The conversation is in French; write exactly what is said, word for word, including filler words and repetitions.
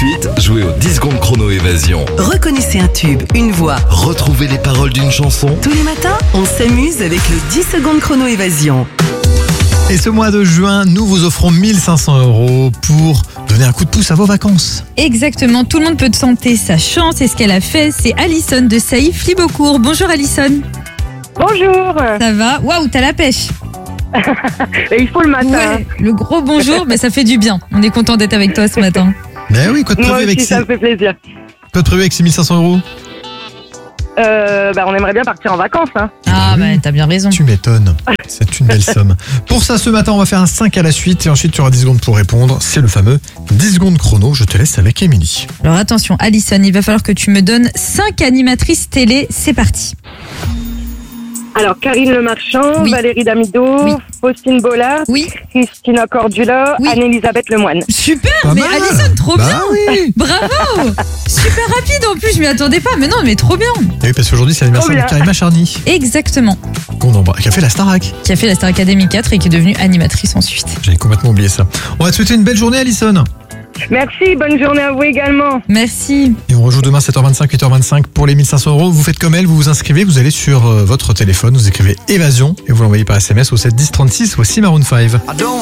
suite, jouez au dix secondes chrono évasion. Reconnaissez un tube, une voix. Retrouvez les paroles d'une chanson. Tous les matins, on s'amuse avec le dix secondes chrono évasion. Et ce mois de juin, nous vous offrons mille cinq cents euros pour donner un coup de pouce à vos vacances. Exactement, tout le monde peut tenter sa chance et ce qu'elle a fait, c'est Alison de Saïf Libocourt. Bonjour Alison. Bonjour. Ça va? Waouh, t'as la pêche. Il faut le matin. Ouais, le gros bonjour, mais ça fait du bien. On est content d'être avec toi ce matin. Ben oui, quoi de Moi prévu aussi, avec ça ces... me fait plaisir. quoi de prévu avec ces mille cinq cents euros? Euh, bah, on aimerait bien partir en vacances. Hein. Ah bah t'as bien raison. Tu m'étonnes, c'est une belle somme. Pour ça, ce matin, on va faire un cinq à la suite et ensuite tu auras dix secondes pour répondre. C'est le fameux dix secondes chrono. Je te laisse avec Émilie. Alors attention Alison, il va falloir que tu me donnes cinq animatrices télé. C'est parti. Alors, Karine Le Marchand, Oui. Valérie Damido, Oui. Faustine Bollard, Oui. Christina Cordula, Oui. Anne-Elisabeth Lemoine. Super, Pas mais mal. Alison, trop Bah bien. oui. Bravo. Super rapide en plus, je m'y attendais pas. Mais non, mais trop bien. Et oui, parce qu'aujourd'hui, c'est l'anniversaire Trop de bien. Karima Charny, Exactement. qu'on embrasse, qui a fait la Starac. Qui a fait la Star Academy quatre et qui est devenue animatrice ensuite. J'avais complètement oublié ça. On va te souhaiter une belle journée, Alison. Merci, bonne journée à vous également. Merci. Et on rejoue demain sept heures vingt-cinq, huit heures vingt-cinq pour les mille cinq cents euros. Vous faites comme elle, vous vous inscrivez, vous allez sur euh, votre téléphone, vous écrivez évasion et vous l'envoyez par S M S au sept dix trente-six. Voici Maroon cinq.